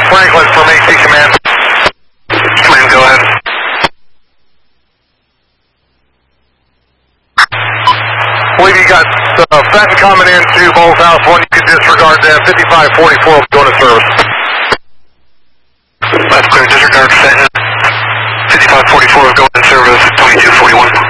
Franklin from AC Command. Command, go ahead. I believe you got Fenton coming into both house 1. You can disregard that. 5544 going to service. That's clear. Disregard Fenton. 5544 going to service. 2241.